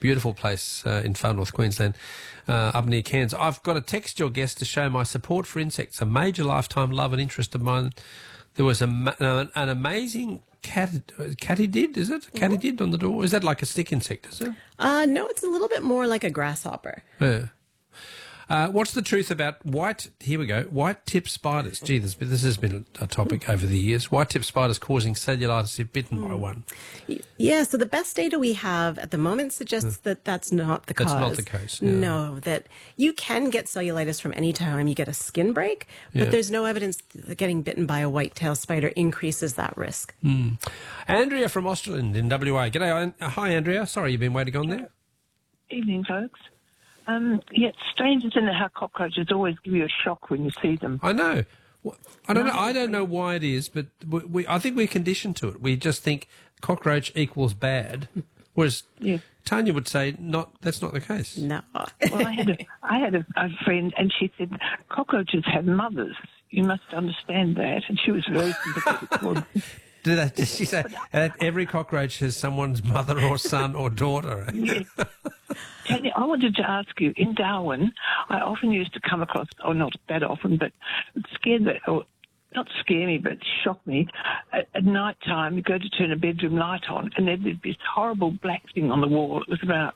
Beautiful place in far north Queensland, up near Cairns. I've got to text your guest to show my support for insects, a major lifetime love and interest of mine. There was an amazing katydid, is it? Katydid on the door? Is that like a stick insect, is it? No, it's a little bit more like a grasshopper. Yeah. What's the truth about white-tip spiders? Gee, this has been a topic over the years. White-tip spiders causing cellulitis if bitten by one. Yeah, so the best data we have at the moment suggests that that's not the cause. That's not the case. Yeah. No, that you can get cellulitis from any time you get a skin break, but there's no evidence that getting bitten by a white-tailed spider increases that risk. Andrea from Austerland in WA. G'day. Hi, Andrea. Sorry you've been waiting on there. Evening, folks. It's strange, isn't it, how cockroaches always give you a shock when you see them. I know. I don't know why it is, but I think we're conditioned to it. We just think cockroach equals bad, whereas Tanya would say that's not the case. No. Well, I had a friend, and she said cockroaches have mothers. You must understand that, and she was very sympathetic. Did she say every cockroach has someone's mother or son or daughter? Yes. Tanya, I wanted to ask you, in Darwin, I often used to come across, or not that often, but it scared me, or not scare me, but shock me. At night time, you go to turn a bedroom light on, and there'd be this horrible black thing on the wall. It was about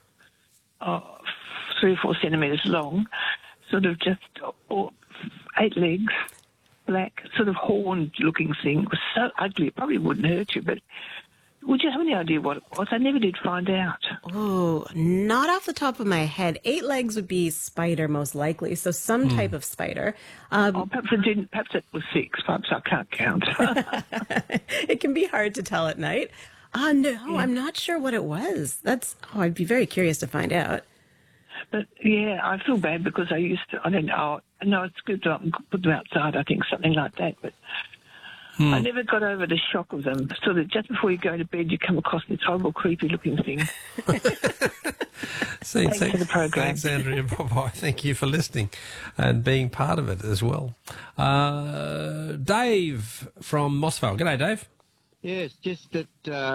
3 or 4 centimetres long, sort of just 8 legs. Black, sort of horned-looking thing. It was so ugly, it probably wouldn't hurt you, but would you have any idea what it was? I never did find out. Oh, not off the top of my head. 8 legs would be spider, most likely, so some type of spider. Perhaps it didn't. Perhaps it was 6. Perhaps I can't count. It can be hard to tell at night. No, I'm not sure what it was. I'd be very curious to find out. But, yeah, I feel bad because I used to, I don't know, it's good to put them outside, I think, something like that, but I never got over the shock of them. Sort of just before you go to bed, you come across this horrible, creepy-looking thing. Thanks for the program. Thanks, Andrea. Bye-bye. Thank you for listening and being part of it as well. Dave from Mossvale. G'day, Dave. Yes, just that,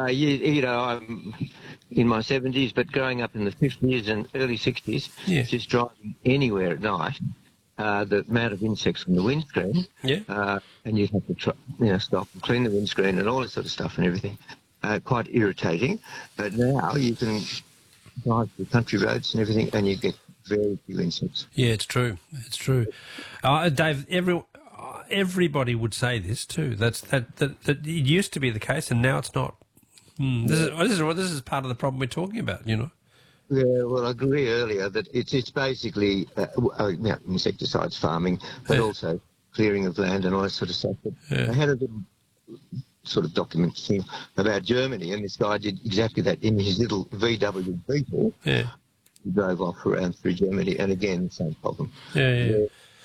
I'm in my 70s, but growing up in the 50s and early 60s, just driving anywhere at night, the amount of insects on the windscreen, and you'd have to stop and clean the windscreen and all this sort of stuff and everything, quite irritating. But now you can drive the country roads and everything and you get very few insects. Yeah, it's true. It's true. Dave, everybody would say this too. That it used to be the case, and now it's not. This is part of the problem we're talking about. You know. Yeah, well, I agree earlier that it's basically insecticides farming, but also clearing of land and all that sort of stuff. But I had a little sort of document thing about Germany, and this guy did exactly that in his little VW Beetle. Yeah. He drove off around through Germany, and again, same problem. Yeah.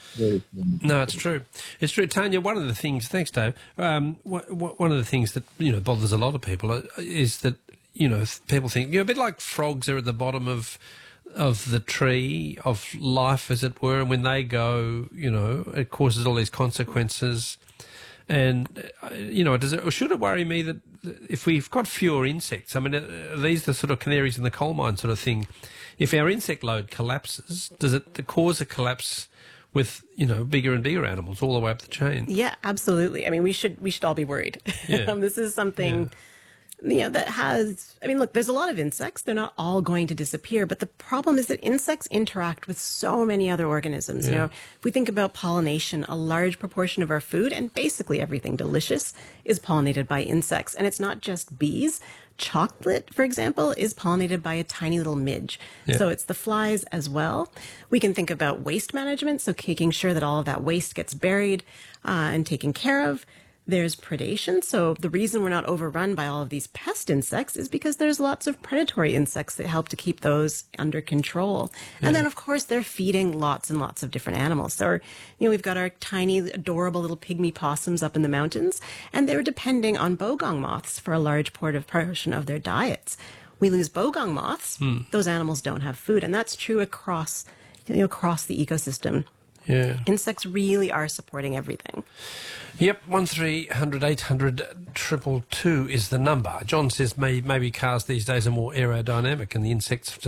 No, it's true. It's true, Tanya. One of the things, thanks, Dave. One of the things that bothers a lot of people is that people think a bit like frogs are at the bottom of the tree of life, as it were, and when they go, it causes all these consequences. And should it worry me that if we've got fewer insects? I mean, these are the sort of canaries in the coal mine sort of thing. If our insect load collapses, does it cause a collapse with bigger and bigger animals all the way up the chain? Yeah, absolutely. I mean, we should all be worried. Yeah. This is something that has. I mean, look, there's a lot of insects. They're not all going to disappear, but the problem is that insects interact with so many other organisms. Yeah. If we think about pollination, a large proportion of our food and basically everything delicious is pollinated by insects, and it's not just bees. Chocolate, for example, is pollinated by a tiny little midge. Yeah. So it's the flies as well. We can think about waste management, so making sure that all of that waste gets buried and taken care of. There's predation. So the reason we're not overrun by all of these pest insects is because there's lots of predatory insects that help to keep those under control. Yeah. And then, of course, they're feeding lots and lots of different animals. So, we've got our tiny, adorable little pygmy possums up in the mountains, and they're depending on bogong moths for a large portion of their diets. We lose bogong moths, those animals don't have food. And that's true across the ecosystem. Yeah. Insects really are supporting everything. Yep, 1300 800 222 is the number. John says maybe cars these days are more aerodynamic and the insects